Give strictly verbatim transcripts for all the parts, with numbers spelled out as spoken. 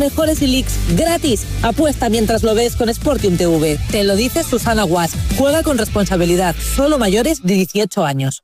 Mejores y leaks gratis. Apuesta mientras lo ves con Sportium T V. Te lo dice Susana Guas. Juega con responsabilidad. Solo mayores de dieciocho años.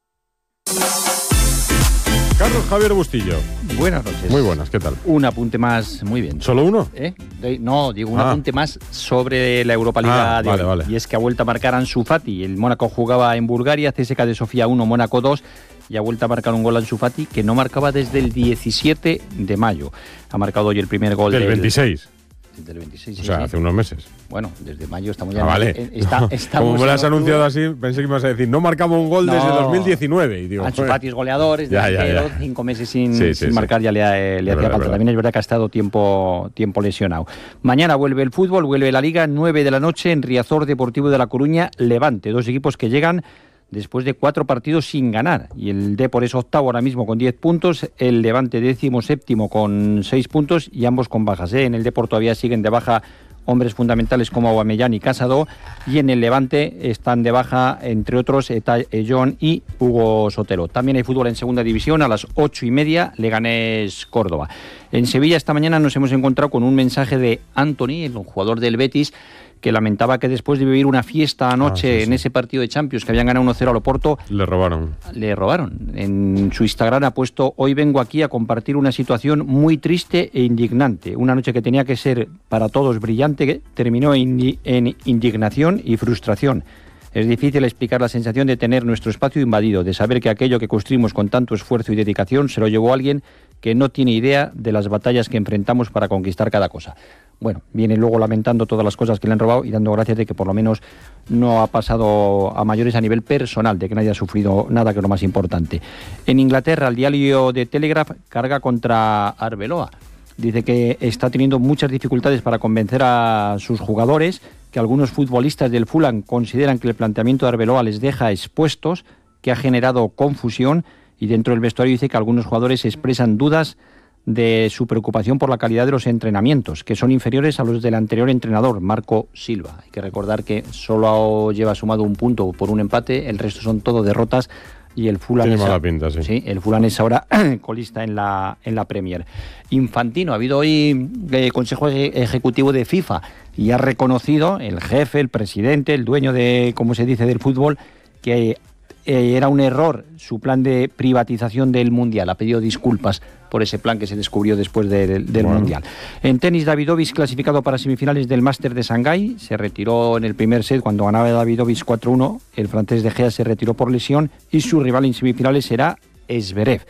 Carlos Javier Bustillo. Buenas noches. Muy buenas, ¿qué tal? Un apunte más, muy bien. ¿Solo uno? ¿Eh? No, digo un ah. apunte más sobre la Europa Liga ah, de vale, hoy. Vale. Y es que ha vuelto a marcar Ansu Fati. El Mónaco jugaba en Bulgaria, C S K A de Sofía uno, Mónaco dos. Y ha vuelto a marcar un gol Ansu Fati que no marcaba desde el diecisiete de mayo. Ha marcado hoy el primer gol del, del veintiséis. Del veintiséis, o sea, sí, hace unos meses. Bueno, desde mayo estamos ya... Ah, vale. En, está, Como me lo has anunciado así, pensé que ibas a decir, no marcamos un gol no. desde dos mil diecinueve. Y digo, Ansu Fati es goleador, es ya, ya, ya. cinco meses sin, sí, sí, sin sí. marcar, ya le, le hacía verdad, falta. También es verdad que ha estado tiempo, tiempo lesionado. Mañana vuelve el fútbol, vuelve la Liga, nueve de la noche en Riazor Deportivo de La Coruña, Levante. Dos equipos que llegan después de cuatro partidos sin ganar. Y el Depor es octavo ahora mismo con diez puntos, el Levante décimo séptimo con seis puntos y ambos con bajas. ¿eh? En el Depor todavía siguen de baja hombres fundamentales como Aubameyang y Casado, y en el Levante están de baja, entre otros, Etay Ellón y Hugo Sotelo. También hay fútbol en segunda división, a las ocho y media, Leganés Córdoba. En Sevilla esta mañana nos hemos encontrado con un mensaje de Anthony, el jugador del Betis, que lamentaba que después de vivir una fiesta anoche ah, sí, sí. en ese partido de Champions, que habían ganado uno cero al Oporto... Le robaron. Le robaron. En su Instagram ha puesto: hoy vengo aquí a compartir una situación muy triste e indignante. Una noche que tenía que ser para todos brillante, que terminó en, en indignación y frustración. Es difícil explicar la sensación de tener nuestro espacio invadido, de saber que aquello que construimos con tanto esfuerzo y dedicación se lo llevó alguien que no tiene idea de las batallas que enfrentamos para conquistar cada cosa. Bueno, viene luego lamentando todas las cosas que le han robado y dando gracias de que por lo menos no ha pasado a mayores a nivel personal, de que nadie ha sufrido nada, que es lo más importante. En Inglaterra, el diario The Telegraph carga contra Arbeloa. Dice que está teniendo muchas dificultades para convencer a sus jugadores, que algunos futbolistas del Fulham consideran que el planteamiento de Arbeloa les deja expuestos, que ha generado confusión, y dentro del vestuario dice que algunos jugadores expresan dudas de su preocupación por la calidad de los entrenamientos, que son inferiores a los del anterior entrenador, Marco Silva. Hay que recordar que solo lleva sumado un punto por un empate, el resto son todo derrotas, y el Fulham Tiene es, mala pinta, sí. Sí, el Fulham es ahora colista en la, en la Premier. Infantino, ha habido hoy eh, Consejo Ejecutivo de FIFA y ha reconocido el jefe, el presidente, el dueño de, como se dice, del fútbol, que eh, era un error su plan de privatización del Mundial. Ha pedido disculpas por ese plan que se descubrió después de, de, del bueno. Mundial. En tenis, Davidovich clasificado para semifinales del Máster de Shanghái, se retiró en el primer set cuando ganaba Davidovich cuatro uno, el francés de Gea se retiró por lesión y su rival en semifinales será Zverev.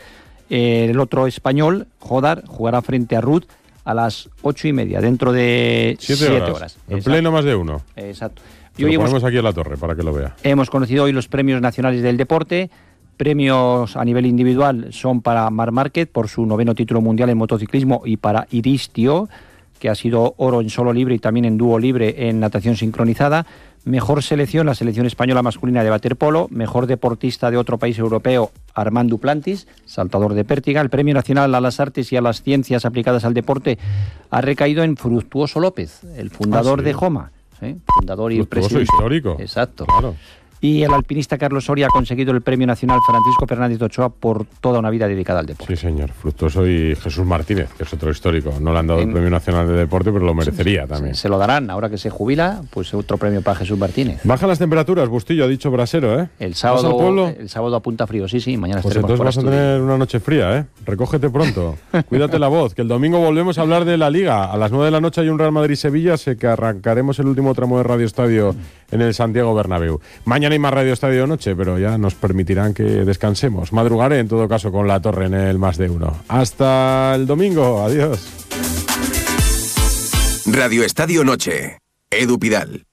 El otro español, Jodar, jugará frente a Ruth a las ocho y media, dentro de siete, siete horas. horas. En Exacto. pleno más de uno. Exacto. Y hoy lo ponemos hemos, aquí en la torre para que lo vea. Hemos conocido hoy los premios nacionales del deporte. Premios a nivel individual son para Marc Márquez por su noveno título mundial en motociclismo y para Iris Tio, que ha sido oro en solo libre y también en dúo libre en natación sincronizada. Mejor selección, la selección española masculina de waterpolo. Mejor deportista de otro país europeo, Armand Duplantis, saltador de pértiga. El Premio Nacional a las Artes y a las Ciencias aplicadas al deporte ha recaído en Fructuoso López, el fundador ah, sí. de Joma. ¿sí? Fundador y presidente. Histórico. Exacto. Claro. Y el alpinista Carlos Soria ha conseguido el Premio Nacional Francisco Fernández de Ochoa por toda una vida dedicada al deporte. Sí, señor. Fructuoso y Jesús Martínez, que es otro histórico. No le han dado en... el Premio Nacional de Deporte, pero lo merecería también. Se, se lo darán. Ahora que se jubila, pues otro premio para Jesús Martínez. Bajan las temperaturas, Bustillo, ha dicho Brasero, ¿eh? El sábado, ¿Vas al pueblo? El sábado apunta frío, sí, sí. Mañana pues estaremos entonces vas a tener una noche fría, ¿eh? Recógete pronto. Cuídate la voz, que el domingo volvemos a hablar de la Liga. A las nueve de la noche hay un Real Madrid-Sevilla, sé que arrancaremos el último tramo de Radio Estadio en el Santiago Bernabéu. Mañana hay más Radio Estadio noche, pero ya nos permitirán que descansemos. Madrugaré en todo caso con la torre en el más de uno. Hasta el domingo, adiós. Radio Estadio Noche, Edu Pidal.